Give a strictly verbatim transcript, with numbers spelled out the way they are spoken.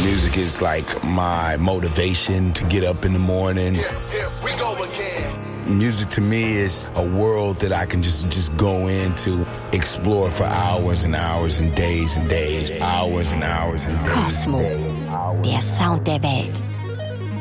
Music is like my motivation to get up in the morning. Yeah, yeah, we go again. Music to me is a world that I can just, just go into, explore for hours and hours and days and days, hours and hours and days. Cosmo, der Sound der Welt.